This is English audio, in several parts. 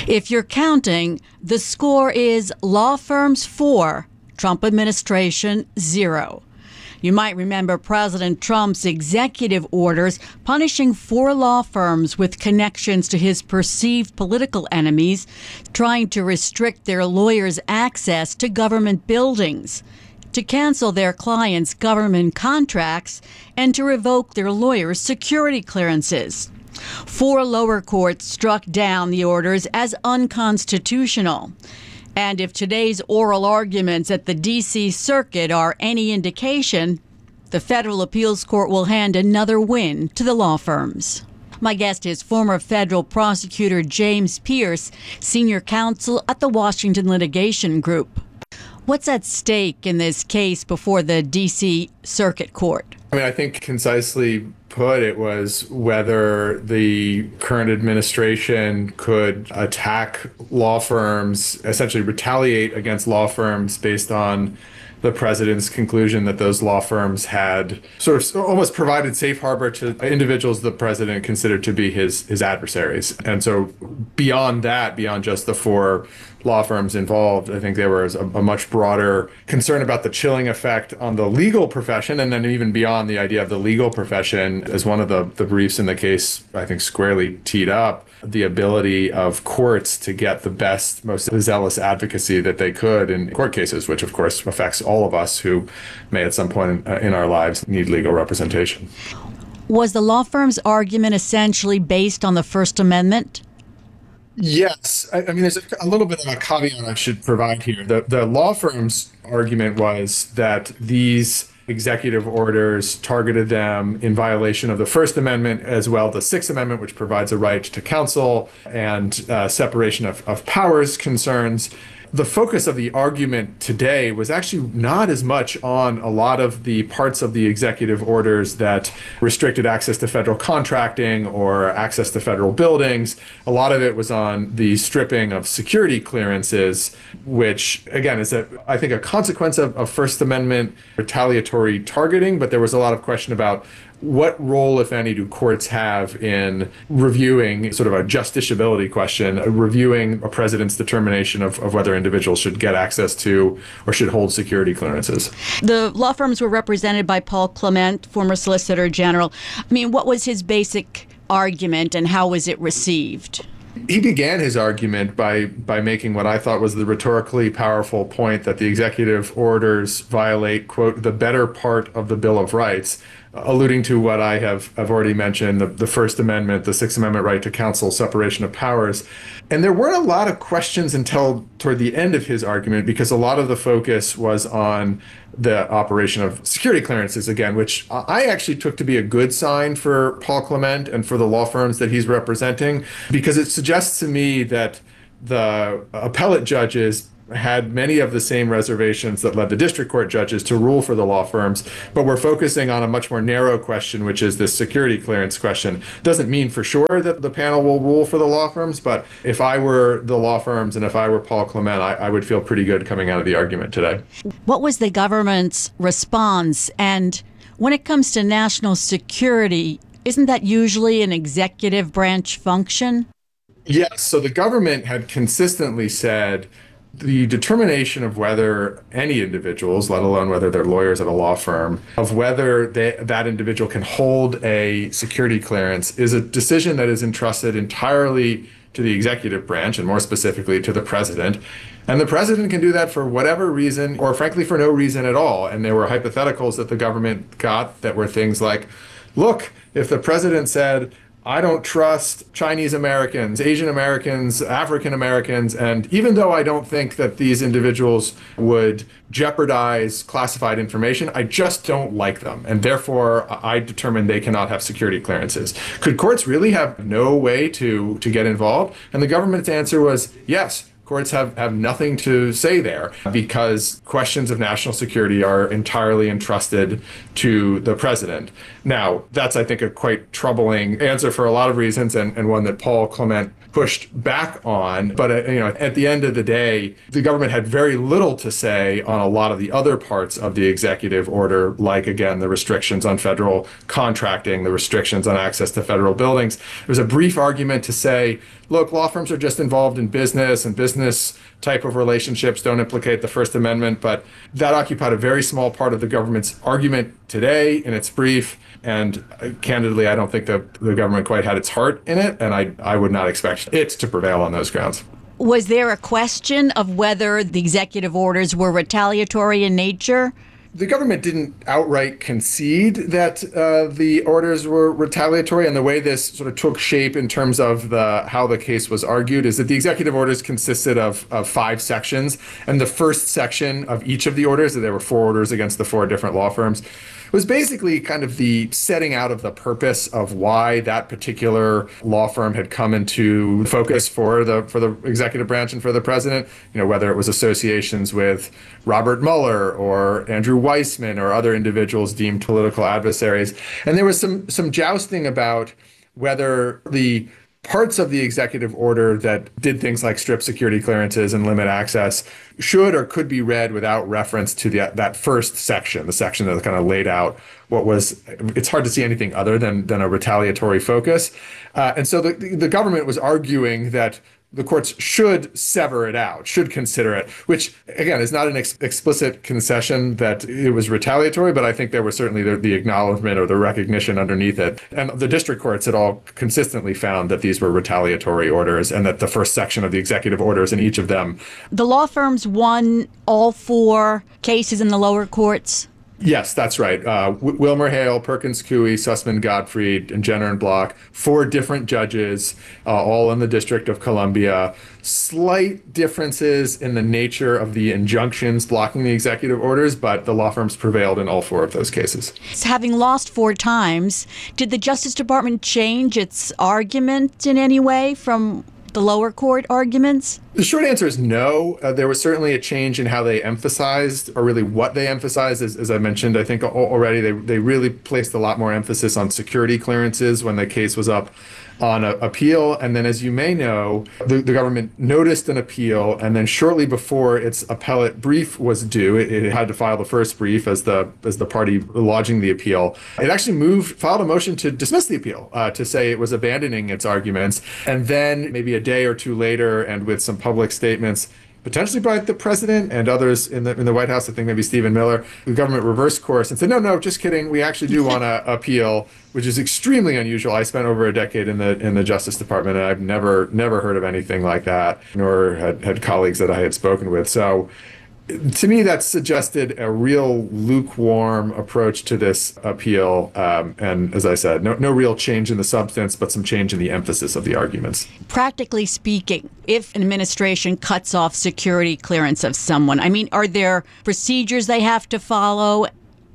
If you're counting, the score is law firms 4, Trump administration 0. You might remember President Trump's executive orders punishing 4 law firms with connections to his perceived political enemies, trying to restrict their lawyers' access to government buildings, to cancel their clients' government contracts, and to revoke their lawyers' security clearances. 4 lower courts struck down the orders as unconstitutional. And if today's oral arguments at the D.C. Circuit are any indication, the Federal Appeals Court will hand another win to the law firms. My guest is former federal prosecutor James Pierce, senior counsel at the Washington Litigation Group. What's at stake in this case before the D.C. Circuit Court? I think concisely put, it was whether the current administration could attack law firms, essentially retaliate against law firms based on the president's conclusion that those law firms had sort of almost provided safe harbor to individuals the president considered to be his adversaries. And so beyond that, beyond just the 4 law firms involved, I think there was a much broader concern about the chilling effect on the legal profession, and then even beyond the idea of the legal profession, as one of the briefs in the case, I think, squarely teed up, the ability of courts to get the best, most zealous advocacy that they could in court cases, which of course affects all of us who may at some point in our lives need legal representation. Was the law firm's argument essentially based on the First Amendment? Yes. I mean, there's a little bit of a caveat I should provide here. The law firm's argument was that these executive orders targeted them in violation of the First Amendment, as well as the Sixth Amendment, which provides a right to counsel and separation of powers concerns. The focus of the argument today was actually not as much on a lot of the parts of the executive orders that restricted access to federal contracting or access to federal buildings. A lot of it was on the stripping of security clearances, which, again, is, I think, a consequence of First Amendment retaliatory targeting. But there was a lot of question about what role, if any, do courts have in reviewing sort of a justiciability question, reviewing a president's determination of whether individuals should get access to or should hold security clearances? The law firms were represented by Paul Clement, former Solicitor General. I mean, what was his basic argument and how was it received? He began his argument by making what I thought was the rhetorically powerful point that the executive orders violate, quote, the better part of the Bill of Rights, alluding to what I've already mentioned, the First Amendment, the Sixth Amendment right to counsel, separation of powers. And there weren't a lot of questions until toward the end of his argument, because a lot of the focus was on the operation of security clearances again, which I actually took to be a good sign for Paul Clement and for the law firms that he's representing, because it suggests to me that the appellate judges had many of the same reservations that led the district court judges to rule for the law firms, but we're focusing on a much more narrow question, which is this security clearance question. Doesn't mean for sure that the panel will rule for the law firms, but if I were the law firms and if I were Paul Clement, I would feel pretty good coming out of the argument today. What was the government's response? And when it comes to national security, isn't that usually an executive branch function? Yes. So the government had consistently said the determination of whether any individuals, let alone whether they're lawyers at a law firm, of whether that individual can hold a security clearance is a decision that is entrusted entirely to the executive branch, and more specifically to the president. And the president can do that for whatever reason, or frankly for no reason at all. And there were hypotheticals that the government got that were things like, look, if the president said, I don't trust Chinese Americans, Asian Americans, African Americans, and even though I don't think that these individuals would jeopardize classified information, I just don't like them, and therefore I determine they cannot have security clearances. Could courts really have no way to get involved? And the government's answer was yes. Courts have nothing to say there because questions of national security are entirely entrusted to the president. Now, that's, I think, a quite troubling answer for a lot of reasons, and one that Paul Clement pushed back on. But at the end of the day, the government had very little to say on a lot of the other parts of the executive order, like, again, the restrictions on federal contracting, the restrictions on access to federal buildings. There was a brief argument to say, look, law firms are just involved in business, and business type of relationships don't implicate the First Amendment. But that occupied a very small part of the government's argument today in its brief. And candidly, I don't think that the government quite had its heart in it. And I would not expect it to prevail on those grounds. Was there a question of whether the executive orders were retaliatory in nature? The government didn't outright concede that the orders were retaliatory, and the way this sort of took shape in terms of how the case was argued is that the executive orders consisted of 5 sections, and the first section of each of the orders, there were 4 orders against the 4 different law firms, was basically kind of the setting out of the purpose of why that particular law firm had come into focus for the executive branch and for the president. Whether it was associations with Robert Mueller or Andrew Weissman or other individuals deemed political adversaries. And there was some jousting about whether the parts of the executive order that did things like strip security clearances and limit access should or could be read without reference to that first section, the section that kind of laid out it's hard to see anything other than a retaliatory focus. And so the government was arguing that the courts should sever it out, should consider it, which, again, is not an explicit concession that it was retaliatory, but I think there was certainly the acknowledgement or the recognition underneath it. And the district courts had all consistently found that these were retaliatory orders and that the first section of the executive orders in each of them. The law firms won all 4 cases in the lower courts? Yes, that's right. WilmerHale, Perkins Coie, Sussman Gottfried, and Jenner and Block, 4 different judges, all in the District of Columbia. Slight differences in the nature of the injunctions blocking the executive orders, but the law firms prevailed in all 4 of those cases. Having lost 4 times, did the Justice Department change its argument in any way from the lower court arguments? The short answer is no. There was certainly a change in how they emphasized, or really what they emphasized. As I mentioned, I think already they really placed a lot more emphasis on security clearances when the case was up on appeal. And then, as you may know, the government noticed an appeal, and then shortly before its appellate brief was due, it had to file the first brief as the party lodging the appeal. It actually filed a motion to dismiss the appeal, to say it was abandoning its arguments. And then maybe a day or 2 later, and with some public statements, potentially by the president and others in the White House, I think maybe Stephen Miller, the government reversed course and said, no, just kidding. We actually do want to appeal, which is extremely unusual. I spent over a decade in the Justice Department, and I've never heard of anything like that, nor had colleagues that I had spoken with. So to me, that suggested a real lukewarm approach to this appeal. And as I said, no real change in the substance, but some change in the emphasis of the arguments. Practically speaking, if an administration cuts off security clearance of someone, are there procedures they have to follow?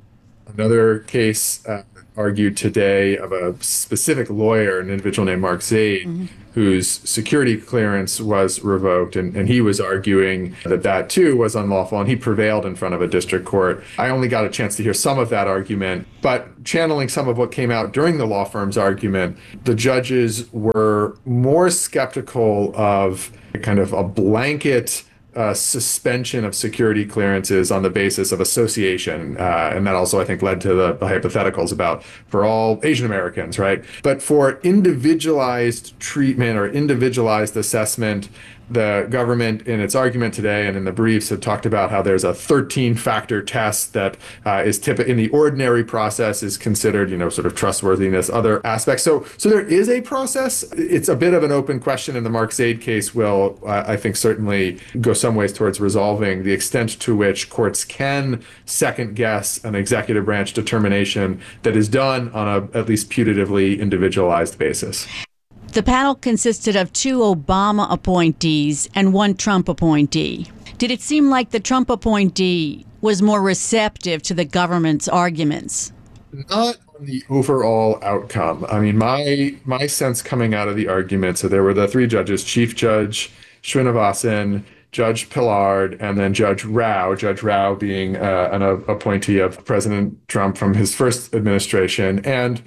Another case argued today of a specific lawyer, an individual named Mark Zaid, whose security clearance was revoked, and he was arguing that too was unlawful, and he prevailed in front of a district court. I only got a chance to hear some of that argument, but channeling some of what came out during the law firm's argument, the judges were more skeptical of kind of a blanket suspension of security clearances on the basis of association. And that also, I think, led to the hypotheticals about for all Asian Americans, right? But for individualized treatment or individualized assessment, the government in its argument today and in the briefs had talked about how there's a 13-factor test that is in the ordinary process is considered, sort of trustworthiness, other aspects. So there is a process. It's a bit of an open question, and the Mark Zaid case will, I think, certainly go some ways towards resolving the extent to which courts can second-guess an executive branch determination that is done on a at least putatively individualized basis. The panel consisted of 2 Obama appointees and 1 Trump appointee. Did it seem like the Trump appointee was more receptive to the government's arguments? Not on the overall outcome. My sense coming out of the argument, so there were the 3 judges, Chief Judge Srinivasan, Judge Pillard, and then Judge Rao being an appointee of President Trump from his first administration. And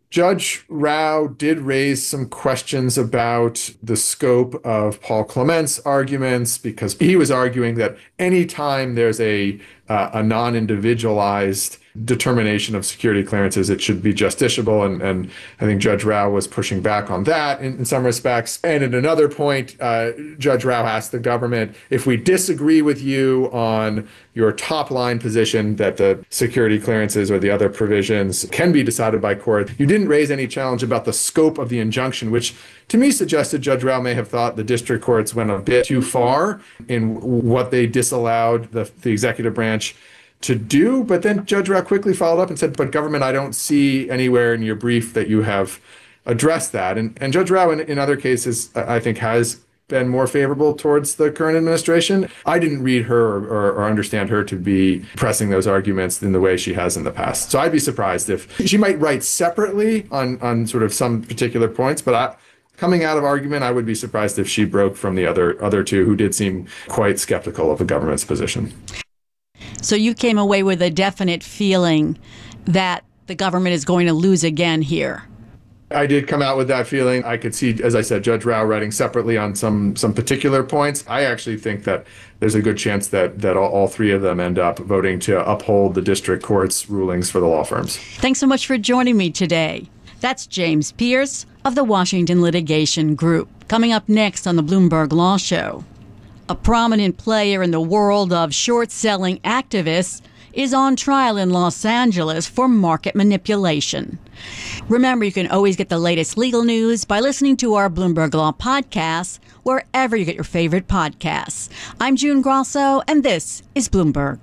Judge Rao did raise some questions about the scope of Paul Clement's arguments, because he was arguing that anytime there's a non-individualized determination of security clearances, it should be justiciable. And I think Judge Rao was pushing back on that in some respects. And at another point, Judge Rao asked the government, if we disagree with you on your top line position that the security clearances or the other provisions can be decided by court, you didn't raise any challenge about the scope of the injunction, which to me suggested Judge Rao may have thought the district courts went a bit too far in what they disallowed the executive branch to do. But then Judge Rao quickly followed up and said, but government, I don't see anywhere in your brief that you have addressed that. And Judge Rao in other cases, I think, has been more favorable towards the current administration. I didn't read her or understand her to be pressing those arguments in the way she has in the past. So I'd be surprised if she might write separately on sort of some particular points, but coming out of argument, I would be surprised if she broke from the other two who did seem quite skeptical of the government's position. So you came away with a definite feeling that the government is going to lose again here. I did come out with that feeling. I could see, as I said, Judge Rao writing separately on some particular points. I actually think that there's a good chance that all three of them end up voting to uphold the district court's rulings for the law firms. Thanks so much for joining me today. That's James Pierce of the Washington Litigation Group. Coming up next on the Bloomberg Law Show, a prominent player in the world of short-selling activists is on trial in Los Angeles for market manipulation. Remember, you can always get the latest legal news by listening to our Bloomberg Law podcasts wherever you get your favorite podcasts. I'm June Grosso, and this is Bloomberg.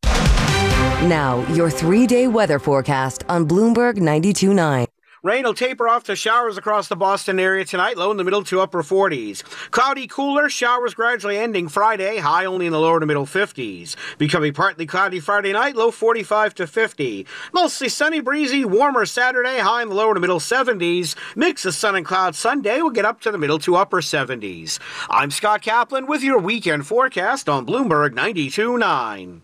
Now, your 3-day weather forecast on Bloomberg 92.9. Rain will taper off to showers across the Boston area tonight, low in the middle to upper 40s. Cloudy, cooler, showers gradually ending Friday, high only in the lower to middle 50s. Becoming partly cloudy Friday night, low 45 to 50. Mostly sunny, breezy, warmer Saturday, high in the lower to middle 70s. Mix of sun and cloud Sunday will get up to the middle to upper 70s. I'm Scott Kaplan with your weekend forecast on Bloomberg 92.9.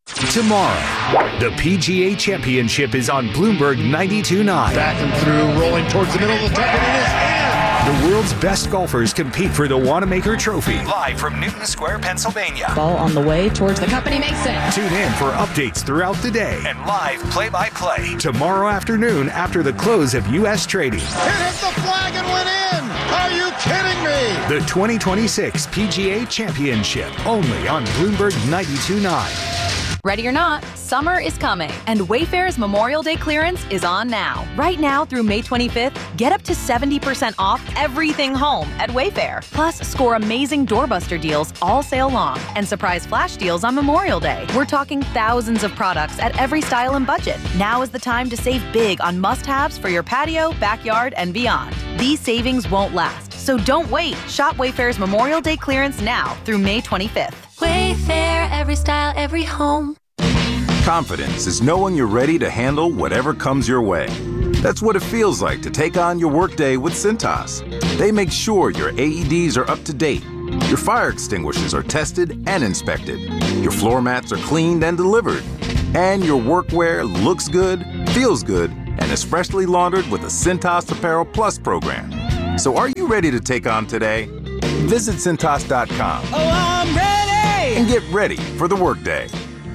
Tomorrow, the PGA Championship is on Bloomberg 92.9. Back and through, rolling towards the middle of the target. It is in. The world's best golfers compete for the Wanamaker Trophy. Live from Newton Square, Pennsylvania. Ball on the way towards the company makes it. Tune in for updates throughout the day and live play-by-play tomorrow afternoon after the close of U.S. trading. It hit the flag and went in. Are you kidding me? The 2026 PGA Championship, only on Bloomberg 92.9. Ready or not, summer is coming, and Wayfair's Memorial Day clearance is on now. Right now through May 25th, get up to 70% off everything home at Wayfair. Plus, score amazing doorbuster deals all sale long and surprise flash deals on Memorial Day. We're talking thousands of products at every style and budget. Now is the time to save big on must-haves for your patio, backyard, and beyond. These savings won't last, so don't wait. Shop Wayfair's Memorial Day clearance now through May 25th. Wayfair, every style, every home. Confidence is knowing you're ready to handle whatever comes your way. That's what it feels like to take on your workday with Cintas. They make sure your AEDs are up to date, your fire extinguishers are tested and inspected, your floor mats are cleaned and delivered, and your workwear looks good, feels good, and is freshly laundered with the Cintas Apparel Plus program. So are you ready to take on today? Visit Cintas.com. Oh, I'm ready! And get ready for the workday.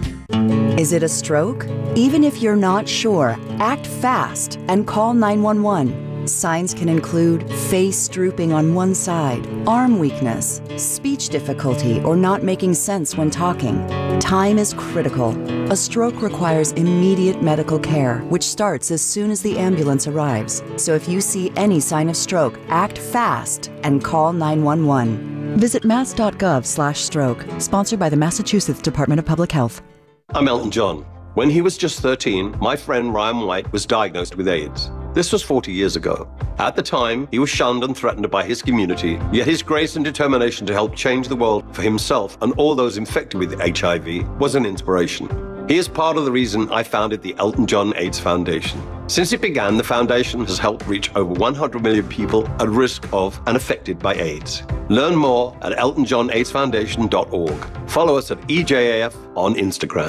Is it a stroke? Even if you're not sure, act fast and call 911. Signs can include face drooping on one side, arm weakness, speech difficulty, or not making sense when talking. Time is critical. A stroke requires immediate medical care, which starts as soon as the ambulance arrives. So if you see any sign of stroke, act fast and call 911. Visit mass.gov/stroke, sponsored by the Massachusetts Department of Public Health. I'm Elton John. When he was just 13, my friend Ryan White was diagnosed with AIDS. This was 40 years ago. At the time, he was shunned and threatened by his community, yet his grace and determination to help change the world for himself and all those infected with HIV was an inspiration. He is part of the reason I founded the Elton John AIDS Foundation. Since it began, the foundation has helped reach over 100 million people at risk of and affected by AIDS. Learn more at eltonjohnaidsfoundation.org. Follow us at EJAF on Instagram.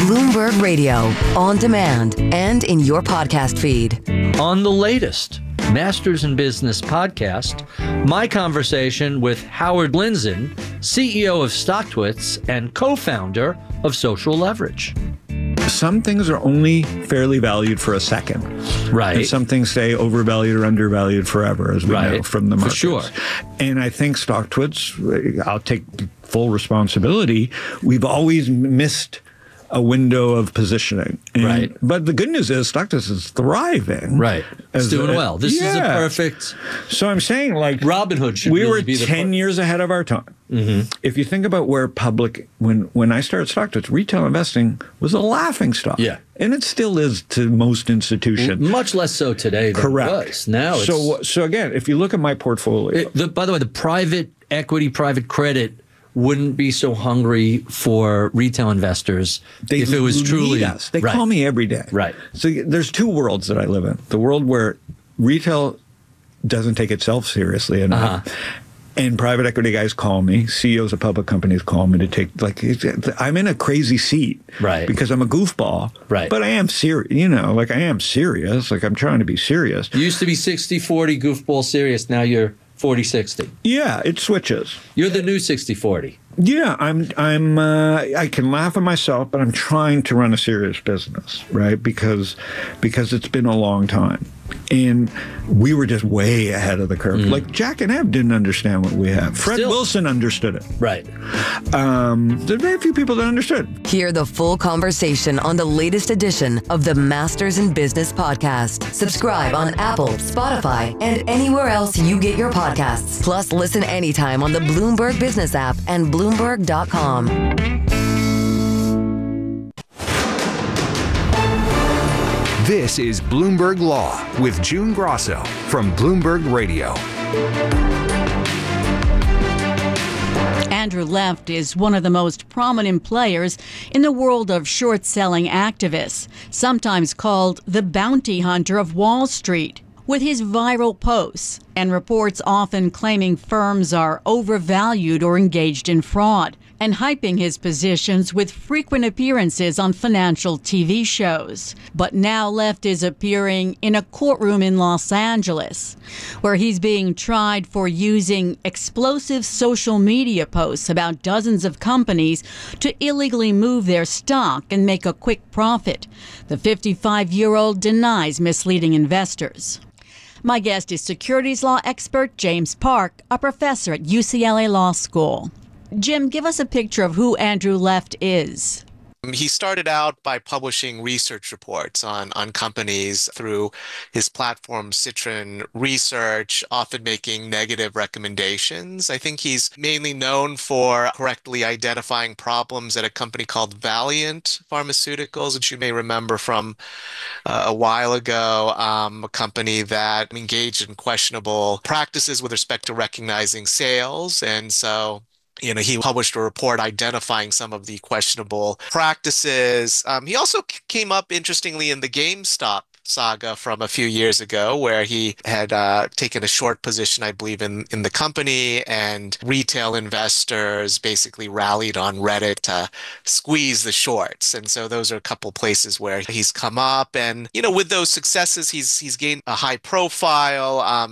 Bloomberg Radio, on demand and in your podcast feed. On the latest Masters in Business podcast, my conversation with Howard Lindzen, CEO of StockTwits and co-founder of Social Leverage. Some things are only fairly valued for a second. Right. And some things stay overvalued or undervalued forever, as we know from the markets. For sure. And I think StockTwits, I'll take full responsibility, we've always missed a window of positioning. And, but the good news is StockTwits is thriving. Right. It's doing well. This is a perfect... So I'm saying, like... Robinhood should we really were be the 10 years ahead of our time. Mm-hmm. If you think about where public... When I started StockTwits, retail investing was a laughing stock. Yeah. And it still is to most institutions. Much less so today than Correct. It was. Now it's... So again, if you look at my portfolio... by the way, the private equity, private credit wouldn't be so hungry for retail investors if it was truly us. They call me every day. Right. So there's two worlds that I live in. The world where retail doesn't take itself seriously enough. And private equity guys call me, CEOs of public companies call me to take, like, I'm in a crazy seat. Right. Because I'm a goofball. Right. But I am serious, I am serious. Like, I'm trying to be serious. You used to be 60-40 goofball serious. Now you're 40-60. Yeah, it switches. You're the new 60-40. Yeah, I can laugh at myself, but I'm trying to run a serious business, right? Because it's been a long time. And we were just way ahead of the curve. Like Jack and Ev didn't understand what we have. Fred Wilson understood it. Right. There are very few people that understood. Hear the full conversation on the latest edition of the Masters in Business podcast. Subscribe on Apple, Spotify, and anywhere else you get your podcasts. Plus, listen anytime on the Bloomberg Business app and Bloomberg.com. This is Bloomberg Law with June Grosso from Bloomberg Radio. Andrew Left is one of the most prominent players in the world of short-selling activists, sometimes called the bounty hunter of Wall Street. With his viral posts and reports often claiming firms are overvalued or engaged in fraud, and hyping his positions with frequent appearances on financial TV shows. But now Left is appearing in a courtroom in Los Angeles, where he's being tried for using explosive social media posts about dozens of companies to illegally move their stock and make a quick profit. The 55-year-old denies misleading investors. My guest is securities law expert James Park, a professor at UCLA Law School. Jim, give us a picture of who Andrew Left is. He started out by publishing research reports on companies through his platform Citron Research, often making negative recommendations. I think he's mainly known for correctly identifying problems at a company called Valiant Pharmaceuticals, which you may remember from a while ago, a company that engaged in questionable practices with respect to recognizing sales. And so he published a report identifying some of the questionable practices. He also came up, interestingly, in the GameStop saga from a few years ago, where he had taken a short position, I believe, in the company, and retail investors basically rallied on Reddit to squeeze the shorts. And so those are a couple places where he's come up. And, with those successes, he's gained a high profile.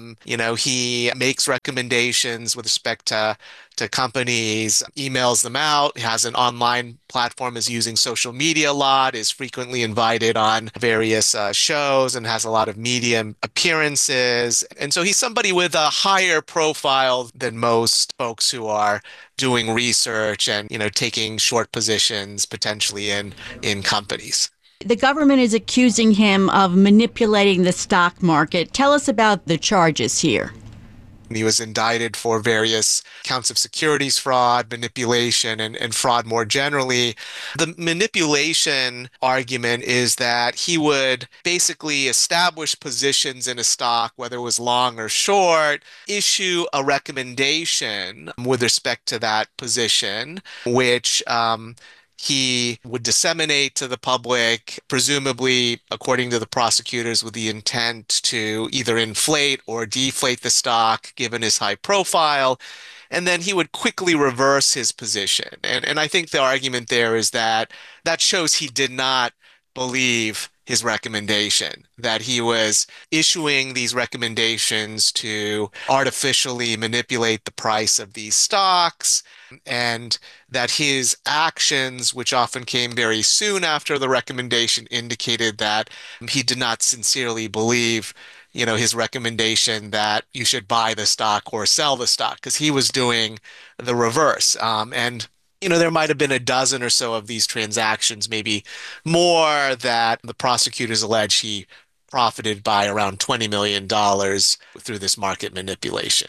He makes recommendations with respect to companies, emails them out, has an online platform, is using social media a lot, is frequently invited on various shows, and has a lot of media appearances. And so he's somebody with a higher profile than most folks who are doing research and, taking short positions potentially in companies. The government is accusing him of manipulating the stock market. Tell us about the charges here. He was indicted for various counts of securities fraud, manipulation, and fraud more generally. The manipulation argument is that he would basically establish positions in a stock, whether it was long or short, issue a recommendation with respect to that position, which he would disseminate to the public, presumably, according to the prosecutors, with the intent to either inflate or deflate the stock, given his high profile. And then he would quickly reverse his position. And I think the argument there is that that shows he did not believe his recommendation, that he was issuing these recommendations to artificially manipulate the price of these stocks, and that his actions, which often came very soon after the recommendation, indicated that he did not sincerely believe his recommendation that you should buy the stock or sell the stock, because he was doing the reverse. And there might have been a dozen or so of these transactions, maybe more, that the prosecutors allege he profited by around $20 million through this market manipulation.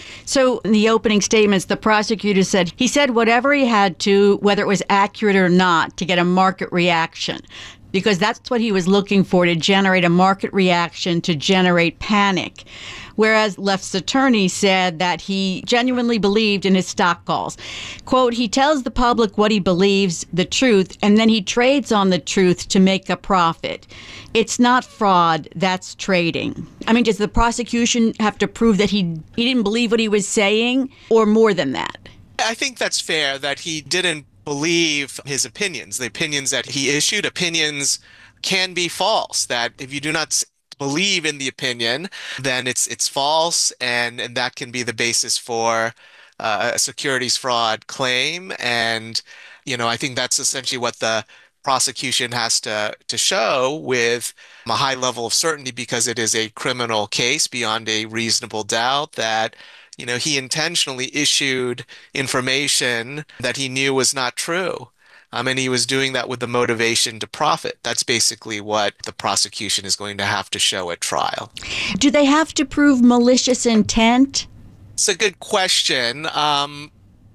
So in the opening statements, the prosecutor said he said whatever he had to, whether it was accurate or not, to get a market reaction, because that's what he was looking for, to generate a market reaction, to generate panic. Whereas Left's attorney said that he genuinely believed in his stock calls. Quote, he tells the public what he believes, the truth, and then he trades on the truth to make a profit. It's not fraud, that's trading. I mean, does the prosecution have to prove that he didn't believe what he was saying, or more than that? I think that's fair, that he didn't believe his opinions. The opinions that he issued, opinions can be false, that if you do not believe in the opinion, then it's false, and that can be the basis for a securities fraud claim. And I think that's essentially what the prosecution has to show with a high level of certainty, because it is a criminal case beyond a reasonable doubt, that he intentionally issued information that he knew was not true. And he was doing that with the motivation to profit. That's basically what the prosecution is going to have to show at trial. Do they have to prove malicious intent? It's a good question. I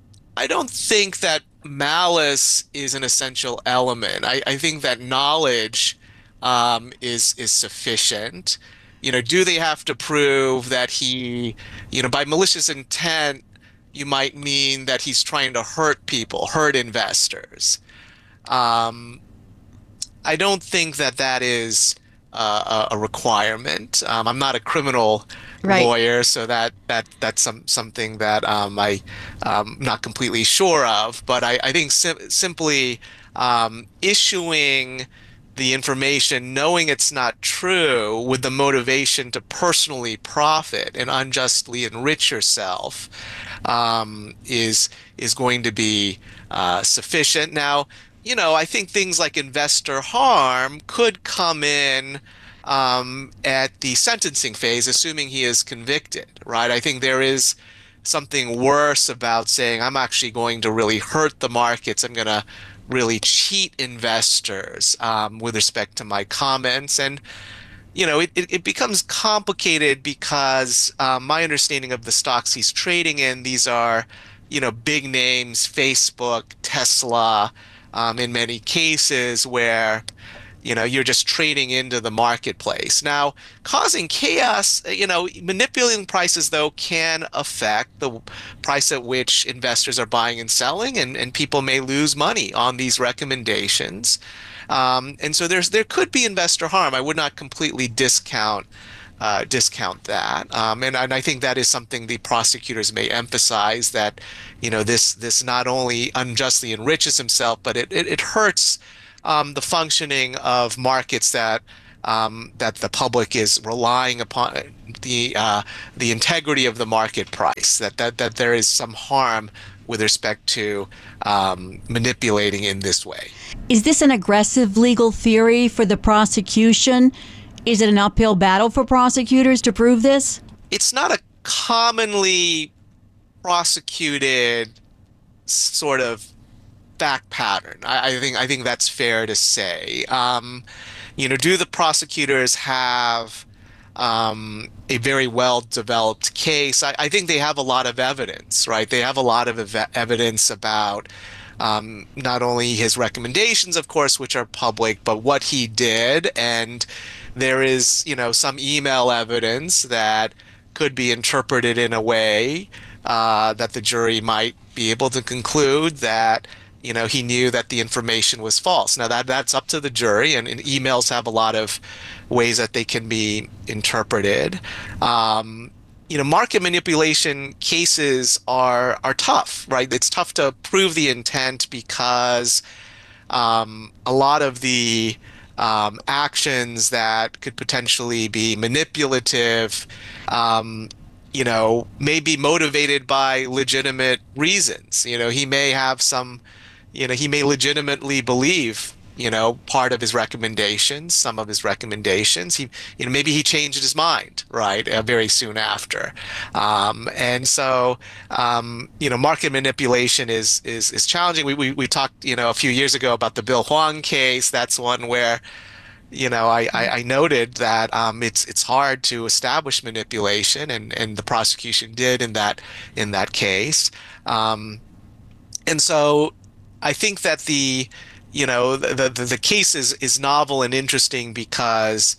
don't think that malice is an essential element. I think that knowledge is sufficient. Do they have to prove that he, by malicious intent, you might mean that he's trying to hurt people, hurt investors. I don't think that is a requirement. I'm not a criminal lawyer, so that's something that I'm not completely sure of. But I think simply issuing the information, knowing it's not true, with the motivation to personally profit and unjustly enrich yourself, is going to be sufficient. Now, I think things like investor harm could come in at the sentencing phase, assuming he is convicted, right? I think there is something worse about saying, I'm actually going to really hurt the markets. I'm going to really cheat investors with respect to my comments. And, it becomes complicated because my understanding of the stocks he's trading in, these are, big names, Facebook, Tesla, in many cases where, you're just trading into the marketplace. Now, causing chaos, manipulating prices, though, can affect the price at which investors are buying and selling, and people may lose money on these recommendations. And so there could be investor harm. I would not completely discount that. And I think that is something the prosecutors may emphasize, that, this not only unjustly enriches himself, but it hurts the functioning of markets that the public is relying upon, the integrity of the market price, that there is some harm with respect to manipulating in this way. Is this an aggressive legal theory for the prosecution? Is it an uphill battle for prosecutors to prove this? It's not a commonly prosecuted sort of fact pattern. I think that's fair to say. Do the prosecutors have a very well-developed case? I think they have a lot of evidence, right? They have a lot of evidence about not only his recommendations, of course, which are public, but what he did. And there is, some email evidence that could be interpreted in a way that the jury might be able to conclude that he knew that the information was false. Now that's up to the jury, and emails have a lot of ways that they can be interpreted. Market manipulation cases are tough, right? It's tough to prove the intent because a lot of the actions that could potentially be manipulative, may be motivated by legitimate reasons. He may have some, he may legitimately believe, part of his recommendations, some of his recommendations. Maybe he changed his mind, right, very soon after. And so, market manipulation is challenging. We talked, a few years ago about the Bill Hwang case. That's one where, I noted that it's hard to establish manipulation, and the prosecution did in that case. And so I think that the case is novel and interesting because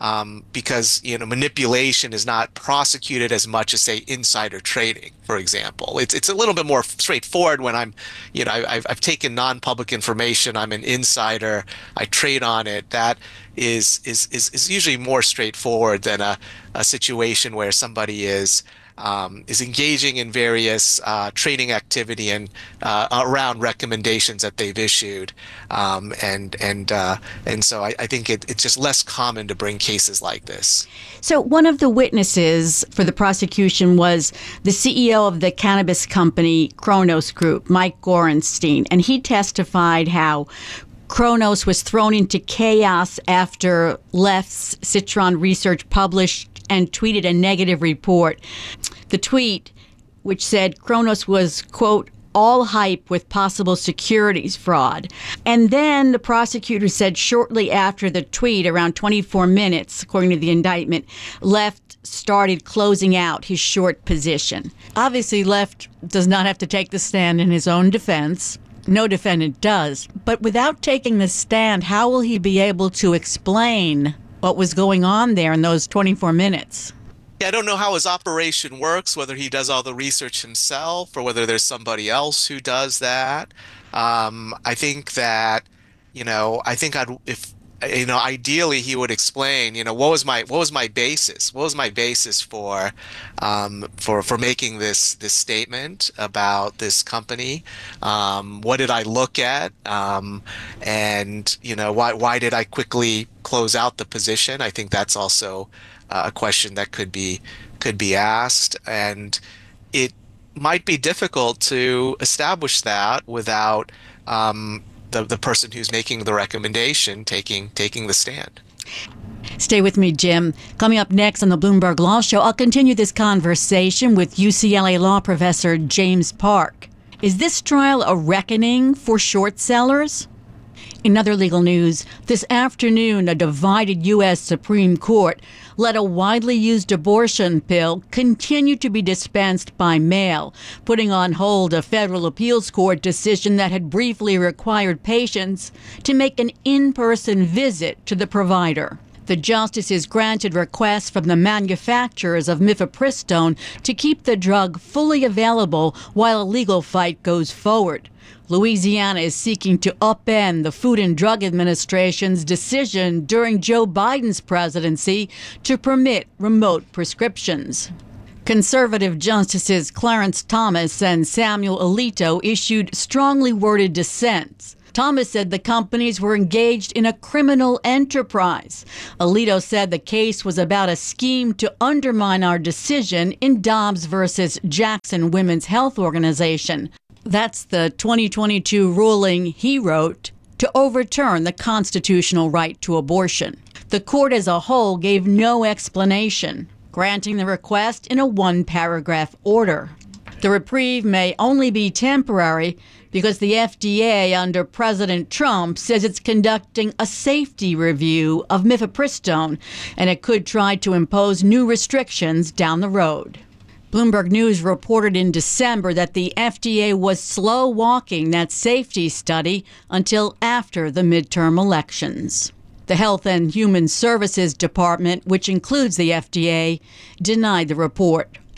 manipulation is not prosecuted as much as, say, insider trading, for example. It's a little bit more straightforward when I've taken non-public information, I'm an insider, I trade on it. That is usually more straightforward than a situation where somebody is engaging in various trading activity and around recommendations that they've issued, and so I think it's just less common to bring cases like this. So one of the witnesses for the prosecution was the CEO of the cannabis company Cronos Group, Mike Gorenstein, and he testified how Cronos was thrown into chaos after Left's Citron Research published and tweeted a negative report. The tweet, which said Cronos was, quote, all hype with possible securities fraud. And then the prosecutor said shortly after the tweet, around 24 minutes, according to the indictment, Left started closing out his short position. Obviously, Left does not have to take the stand in his own defense. No defendant does. But without taking the stand, how will he be able to explain what was going on there in those 24 minutes? Yeah, I don't know how his operation works, whether he does all the research himself or whether there's somebody else who does that. I think that, ideally he would explain, what was my basis? What was my basis for making this statement about this company? What did I look at? And why did I quickly close out the position? I think that's also a question that could be asked, and it might be difficult to establish that without the person who's making the recommendation taking the stand. Stay with me, Jim. Coming up next on the Bloomberg Law Show, I'll continue this conversation with UCLA law professor James Park. Is this trial a reckoning for short sellers? In other legal news, this afternoon, a divided U.S. Supreme Court let a widely used abortion pill continue to be dispensed by mail, putting on hold a federal appeals court decision that had briefly required patients to make an in-person visit to the provider. The justices granted requests from the manufacturers of mifepristone to keep the drug fully available while a legal fight goes forward. Louisiana is seeking to upend the Food and Drug Administration's decision during Joe Biden's presidency to permit remote prescriptions. Conservative Justices Clarence Thomas and Samuel Alito issued strongly worded dissents. Thomas said the companies were engaged in a criminal enterprise. Alito said the case was about a scheme to undermine our decision in Dobbs versus Jackson Women's Health Organization. That's the 2022 ruling he wrote to overturn the constitutional right to abortion. The court as a whole gave no explanation, granting the request in a one-paragraph order. The reprieve may only be temporary because the FDA under President Trump says it's conducting a safety review of mifepristone, and it could try to impose new restrictions down the road. Bloomberg News reported in December that the FDA was slow-walking that safety study until after the midterm elections. The Health and Human Services Department, which includes the FDA, denied the report.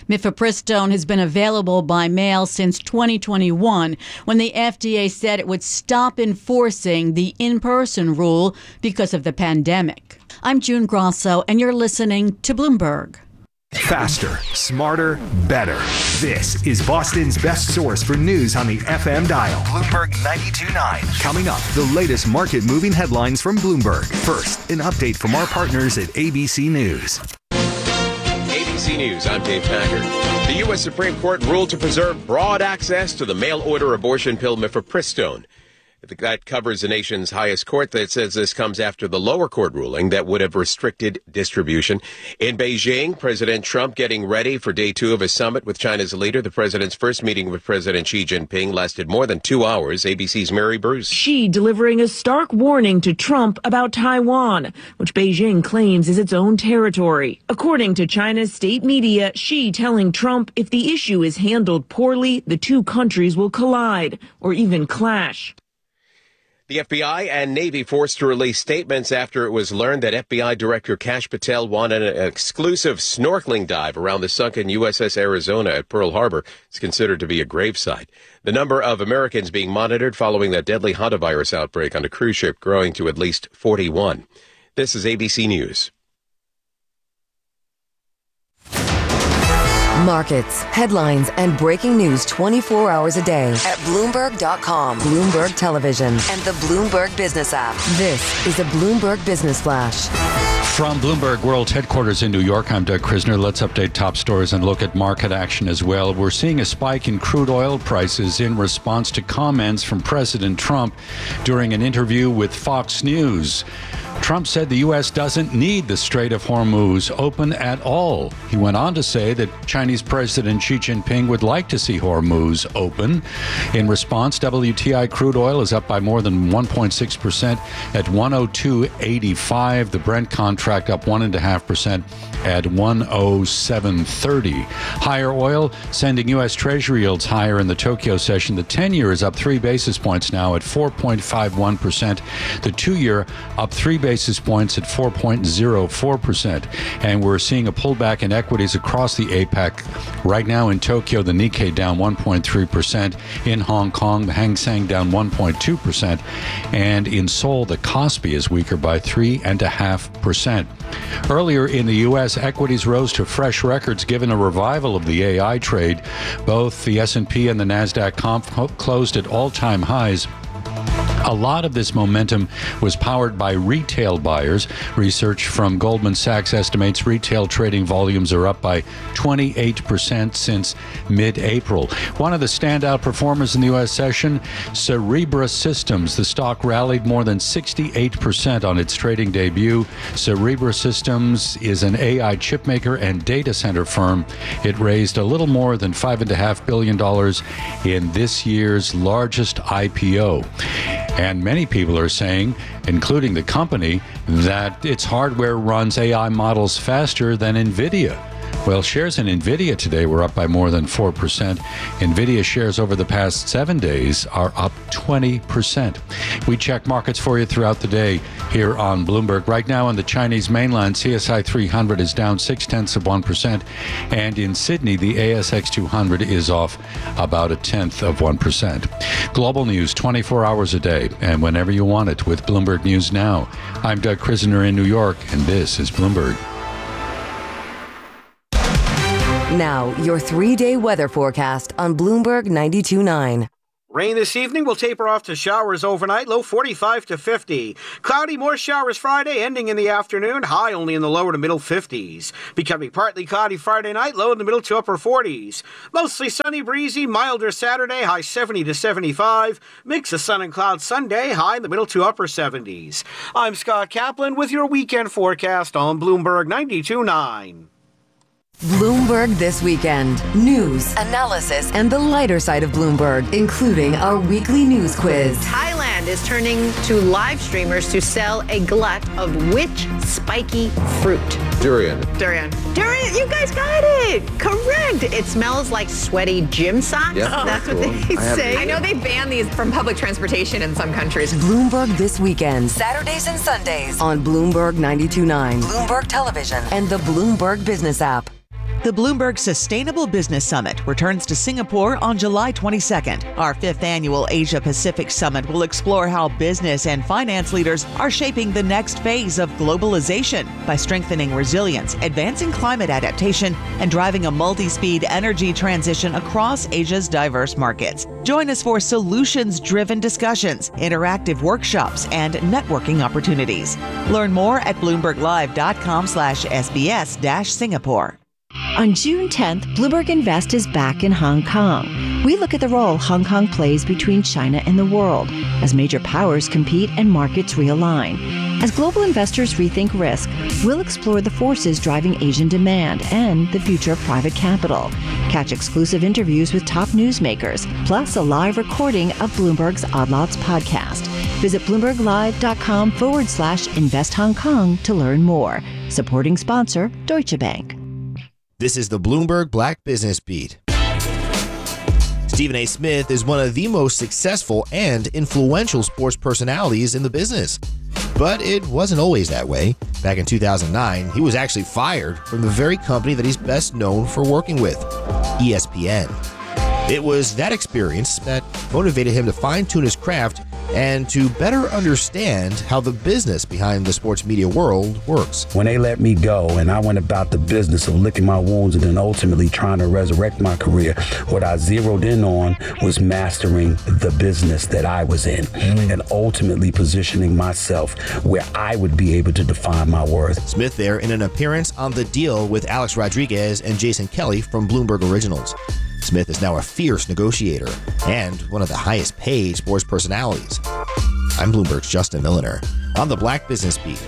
Mifepristone has been available by mail since 2021, when the FDA said it would stop enforcing the in-person rule because of the pandemic. I'm June Grosso, and you're listening to Bloomberg. Faster, smarter, better. This is Boston's best source for news on the FM dial. Bloomberg 92.9. Coming up, the latest market-moving headlines from Bloomberg. First, an update from our partners at ABC News. ABC News, I'm Dave Packard. The U.S. Supreme Court ruled to preserve broad access to the mail-order abortion pill mifepristone. That covers the nation's highest court. That says this comes after the lower court ruling that would have restricted distribution. In Beijing, President Trump getting ready for day 2 of his summit with China's leader. The president's first meeting with President Xi Jinping lasted more than 2 hours. ABC's Mary Bruce. Xi delivering a stark warning to Trump about Taiwan, which Beijing claims is its own territory. According to China's state media, Xi telling Trump if the issue is handled poorly, the two countries will collide or even clash. The FBI and Navy forced to release statements after it was learned that FBI Director Kash Patel wanted an exclusive snorkeling dive around the sunken USS Arizona at Pearl Harbor. It's considered to be a gravesite. The number of Americans being monitored following that deadly hantavirus outbreak on a cruise ship growing to at least 41. This is ABC News. Markets, headlines, and breaking news 24 hours a day at Bloomberg.com, Bloomberg Television, and the Bloomberg Business app. This is a Bloomberg Business Flash. From Bloomberg World Headquarters in New York, I'm Doug Krisner. Let's update top stories and look at market action as well. We're seeing a spike in crude oil prices in response to comments from President Trump during an interview with Fox News. Trump said the U.S. doesn't need the Strait of Hormuz open at all. He went on to say that Chinese President Xi Jinping would like to see Hormuz open. In response, WTI crude oil is up by more than 1.6% at 102.85. The Brent contract up 1.5% at 107.30. Higher oil sending U.S. Treasury yields higher in the Tokyo session. The 10-year is up 3 basis points now at 4.51%. The 2-year up 3 basis points at 4.04%. And we're seeing a pullback in equities across the APEC. Right now in Tokyo, the Nikkei down 1.3%. In Hong Kong, the Hang Seng down 1.2%. And in Seoul, the Kospi is weaker by 3.5%. Earlier in the U.S., equities rose to fresh records given a revival of the AI trade. Both the S&P and the NASDAQ comp closed at all-time highs. A lot of this momentum was powered by retail buyers. Research from Goldman Sachs estimates retail trading volumes are up by 28% since mid-April. One of the standout performers in the U.S. session, Cerebras Systems. The stock rallied more than 68% on its trading debut. Cerebras Systems is an AI chipmaker and data center firm. It raised a little more than $5.5 billion in this year's largest IPO. And many people are saying, including the company, that its hardware runs AI models faster than NVIDIA. Well, shares in NVIDIA today were up by more than 4%. NVIDIA shares over the past 7 days are up 20%. We check markets for you throughout the day here on Bloomberg. Right now on the Chinese mainland, CSI 300 is down 0.6%. And in Sydney, the ASX 200 is off about 0.1%. Global news 24 hours a day and whenever you want it with Bloomberg News Now. I'm Doug Krisner in New York, and this is Bloomberg. Now, your 3-day weather forecast on Bloomberg 92.9. Rain this evening will taper off to showers overnight, low 45 to 50. Cloudy, more showers Friday, ending in the afternoon, high only in the lower to middle 50s. Becoming partly cloudy Friday night, low in the middle to upper 40s. Mostly sunny, breezy, milder Saturday, high 70 to 75. Mix of sun and clouds Sunday, high in the middle to upper 70s. I'm Scott Kaplan with your weekend forecast on Bloomberg 92.9. Bloomberg This Weekend. News, analysis, and the lighter side of Bloomberg, including our weekly news quiz. Thailand is turning to live streamers to sell a glut of which spiky fruit? Durian. Durian. Durian, you guys got it. Correct. It smells like sweaty gym socks. Yeah, that's cool. what they say. I know they ban these from public transportation in some countries. Bloomberg This Weekend. Saturdays and Sundays on Bloomberg 92.9, Bloomberg Television, and the Bloomberg Business app. The Bloomberg Sustainable Business Summit returns to Singapore on July 22nd. Our 5th annual Asia Pacific Summit will explore how business and finance leaders are shaping the next phase of globalization by strengthening resilience, advancing climate adaptation, and driving a multi-speed energy transition across Asia's diverse markets. Join us for solutions-driven discussions, interactive workshops, and networking opportunities. Learn more at bloomberglive.com/SBS-Singapore. On June 10th, Bloomberg Invest is back in Hong Kong. We look at the role Hong Kong plays between China and the world as major powers compete and markets realign. As global investors rethink risk, we'll explore the forces driving Asian demand and the future of private capital. Catch exclusive interviews with top newsmakers, plus a live recording of Bloomberg's Odd Lots podcast. Visit bloomberglive.com/Invest Hong Kong to learn more. Supporting sponsor, Deutsche Bank. This is the Bloomberg Black Business Beat. Stephen A. Smith is one of the most successful and influential sports personalities in the business. But it wasn't always that way. Back in 2009, he was actually fired from the very company that he's best known for working with, ESPN. It was that experience that motivated him to fine-tune his craft and to better understand how the business behind the sports media world works. When they let me go and I went about the business of licking my wounds and then ultimately trying to resurrect my career, what I zeroed in on was mastering the business that I was in and ultimately positioning myself where I would be able to define my worth. Smith there in an appearance on The Deal with Alex Rodriguez and Jason Kelly from Bloomberg Originals. Smith is now a fierce negotiator and one of the highest paid sports personalities. I'm Bloomberg's Justin Milliner on the Black Business Beat.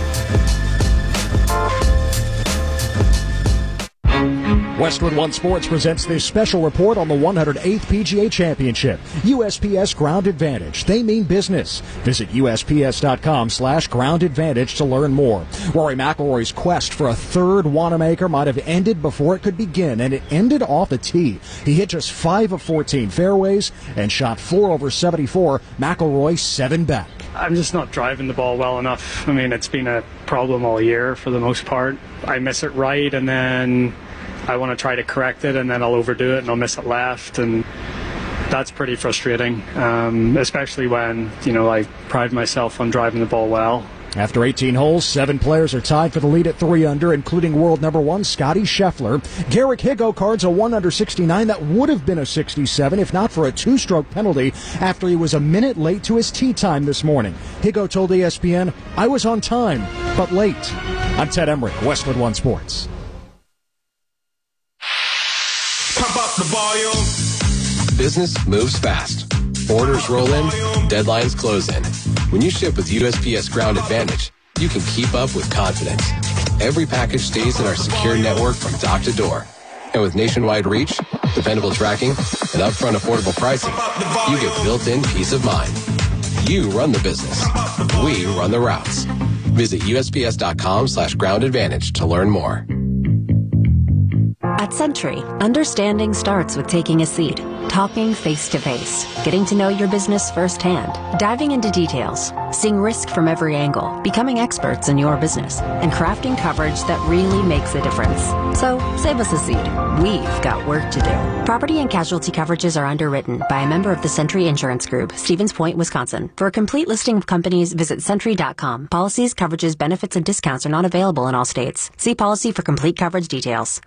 Westwood One Sports presents this special report on the 108th PGA Championship. USPS Ground Advantage. They mean business. Visit USPS.com/Ground Advantage to learn more. Rory McIlroy's quest for a third Wanamaker might have ended before it could begin, and it ended off the tee. He hit just 5 of 14 fairways and shot 4 over 74. McIlroy 7 back. I'm just not driving the ball well enough. I mean, it's been a problem all year for the most part. I miss it right, and then I want to try to correct it, and then I'll overdo it and I'll miss it left, and that's pretty frustrating, especially when, I pride myself on driving the ball well. After 18 holes, 7 players are tied for the lead at 3 under, including world number 1 Scotty Scheffler. Garrick Higgo cards a 1 under 69 that would have been a 67 if not for a 2-stroke penalty after he was a minute late to his tee time this morning. Higgo told ESPN, "I was on time, but late." I'm Ted Emmerich, Westwood One Sports. Pump up the volume. Business moves fast. Orders roll in, deadlines close in. When you ship with USPS Ground Advantage, you can keep up with confidence. Every package stays in our secure network from dock to door. And with nationwide reach, dependable tracking, and upfront affordable pricing, you get built-in peace of mind. You run the business. We run the routes. Visit USPS.com/Ground Advantage to learn more. At Century, understanding starts with taking a seat, talking face-to-face, getting to know your business firsthand, diving into details, seeing risk from every angle, becoming experts in your business, and crafting coverage that really makes a difference. So, save us a seat. We've got work to do. Property and casualty coverages are underwritten by a member of the Century Insurance Group, Stevens Point, Wisconsin. For a complete listing of companies, visit Century.com. Policies, coverages, benefits, and discounts are not available in all states. See policy for complete coverage details.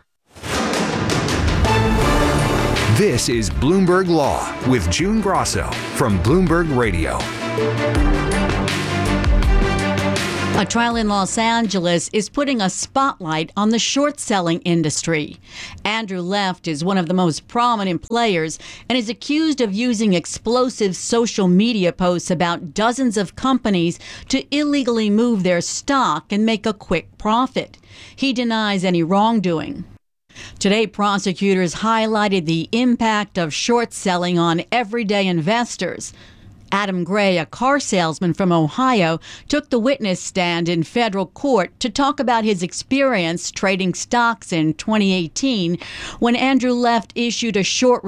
This is Bloomberg Law with June Grosso from Bloomberg Radio. A trial in Los Angeles is putting a spotlight on the short-selling industry. Andrew Left is one of the most prominent players and is accused of using explosive social media posts about dozens of companies to illegally move their stock and make a quick profit. He denies any wrongdoing. Today, prosecutors highlighted the impact of short selling on everyday investors. Adam Gray, a car salesman from Ohio, took the witness stand in federal court to talk about his experience trading stocks in 2018 when Andrew Left issued a short